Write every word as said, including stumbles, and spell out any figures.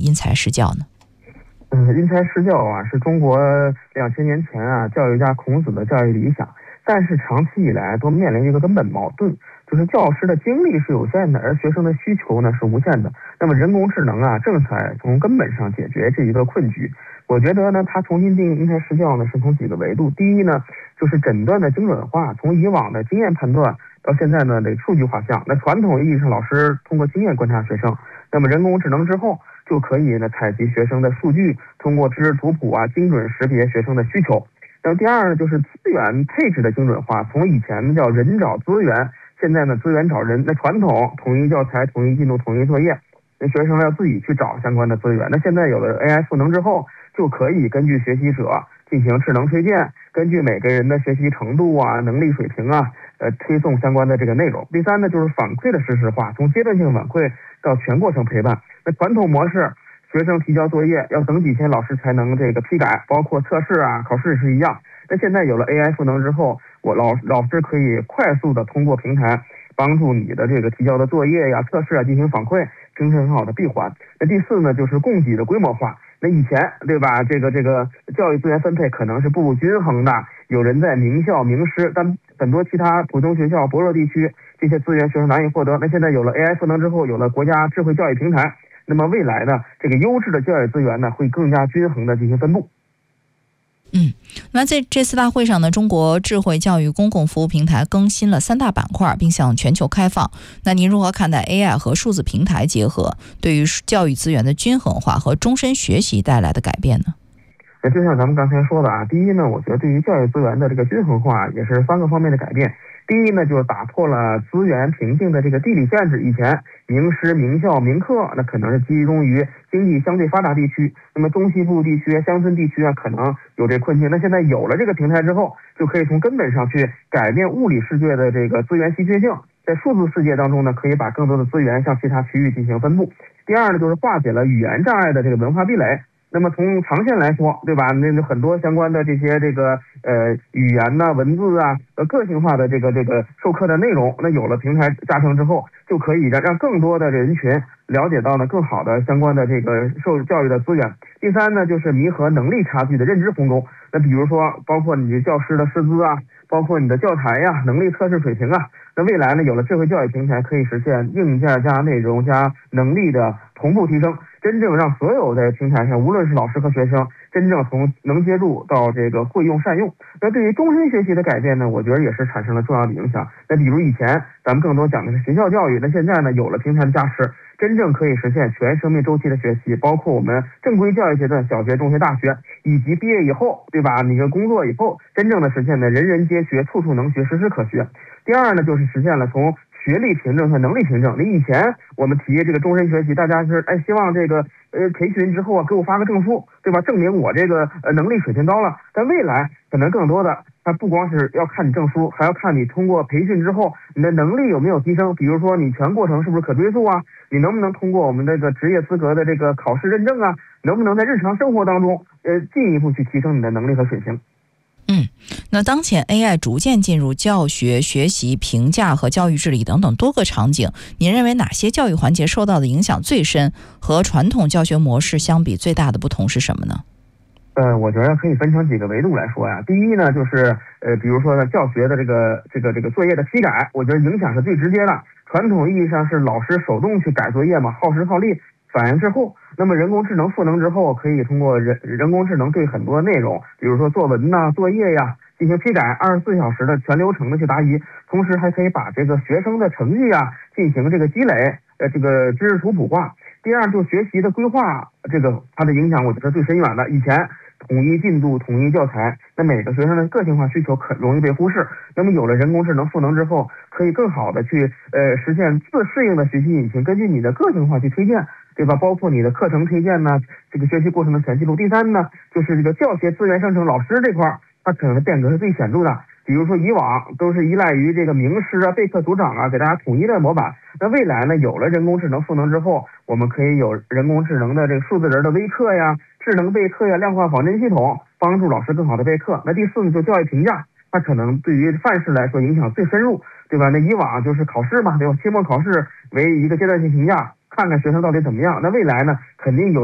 因材施教呢？ 嗯，因材施教啊，是中国两千年前啊教育家孔子的教育理想，但是长期以来都面临一个根本矛盾，就是教师的精力是有限的，而学生的需求呢是无限的。那么人工智能啊，正在从根本上解决这一个困局。我觉得呢，它重新定义因材施教呢，是从几个维度。第一呢，就是诊断的精准化，从以往的经验判断到现在呢的数据画像。那传统意义上，老师通过经验观察学生，那么人工智能之后就可以呢采集学生的数据，通过知识图谱啊，精准识别学生的需求。那么第二呢，就是资源配置的精准化，从以前呢叫人找资源，现在呢资源找人。那传统统一教材、统一进度、统一作业，那学生要自己去找相关的资源。那现在有了 A I 赋能之后，就可以根据学习者进行智能推荐，根据每个人的学习程度啊、能力水平啊，呃，推送相关的这个内容。第三呢，就是反馈的实时化，从阶段性反馈到全过程陪伴。那传统模式，学生提交作业要等几天，老师才能这个批改，包括测试啊、考试是一样。那现在有了 A I 赋能之后，我老老师可以快速的通过平台帮助你的这个提交的作业呀、测试啊进行反馈，形成很好的闭环。那第四呢，就是供给的规模化。那以前对吧，这个这个教育资源分配可能是不不均衡的，有人在名校名师，但很多其他普通学校薄弱地区这些资源学生难以获得。那现在有了 A I 赋能之后，有了国家智慧教育平台，那么未来呢，这个优质的教育资源呢会更加均衡的进行分布。 嗯，那在这次大会上呢，中国智慧教育公共服务平台更新了三大板块，并向全球开放。那您如何看待 A I 和数字平台结合对于教育资源的均衡化和终身学习带来的改变呢？ 就像咱们刚才说的啊，第一呢，我觉得对于教育资源的这个均衡化也是三个方面的改变。第一呢，就是打破了资源瓶颈的这个地理限制。以前名师、名校、名课那可能是集中于经济相对发达地区，那么中西部地区、乡村地区啊，可能有这困境。那现在有了这个平台之后，就可以从根本上去改变物理世界的这个资源稀缺性，在数字世界当中呢，可以把更多的资源向其他区域进行分布。第二呢，就是化解了语言障碍的这个文化壁垒。那么从长线来说，对吧？那很多相关的这些这个呃语言呐、文字啊、呃个性化的这个这个授课的内容，那有了平台加成之后，就可以让让更多的人群了解到呢更好的相关的这个受教育的资源。第三呢，就是弥合能力差距的认知鸿沟。那比如说，包括你教师的师资啊，包括你的教材呀、能力测试水平啊。那未来呢，有了智慧教育平台，可以实现硬件加内容加能力的同步提升，真正让所有的平台上，无论是老师和学生，真正从能接触到这个会用善用。那对于终身学习的改变呢，我觉得也是产生了重要的影响。那比如以前咱们更多讲的是学校教育，那现在呢，有了平台的加持，真正可以实现全生命周期的学习，包括我们正规教育阶段，小学、中学、大学，以及毕业以后，对吧？你个工作以后，真正的实现呢，人人皆学，处处能学，时时可学。第二呢，就是实现了从学历凭证和能力凭证。你以前我们提这个终身学习，大家是哎希望这个呃培训之后啊给我发个证书，对吧？证明我这个呃能力水平高了。但未来可能更多的，它不光是要看你证书，还要看你通过培训之后你的能力有没有提升。比如说你全过程是不是可追溯啊？你能不能通过我们这个职业资格的这个考试认证啊？能不能在日常生活当中呃进一步去提升你的能力和水平？ 嗯，那当前 A I 逐渐进入教学、学习、评价和教育治理等等多个场景，您认为哪些教育环节受到的影响最深？和传统教学模式相比，最大的不同是什么呢？ 呃，我觉得可以分成几个维度来说呀。第一呢，就是呃，比如说呢，教学的这个这个这个作业的批改，我觉得影响是最直接的。传统意义上是老师手动去改作业嘛，耗时耗力，反应滞后。那么人工智能赋能之后，可以通过人人工智能对很多内容，比如说作文呐、作业呀，进行批改，二十四小时的全流程的去答疑，同时还可以把这个学生的成绩啊进行这个积累，呃，这个知识图谱化。第二，就学习的规划，这个它的影响我觉得最深远的。以前统一进度、统一教材，那每个学生的个性化需求很容易被忽视。那么有了人工智能赋能之后，可以更好的去呃实现自适应的学习引擎，根据你的个性化去推荐，对吧？包括你的课程推荐呢，这个学习过程的全记录。第三呢，就是这个教学资源生成，老师这块它可能变革是最显著的。比如说以往都是依赖于这个名师啊、备课组长啊给大家统一的模板，那未来呢，有了人工智能赋能之后，我们可以有人工智能的这个数字人的微课呀、智能备课呀、量化仿真系统，帮助老师更好的备课。那第四呢，就教育评价，它可能对于范式来说影响最深入，对吧？那以往就是考试嘛，对吧？期末考试为一个阶段性评价，看看学生到底怎么样。那未来呢，肯定有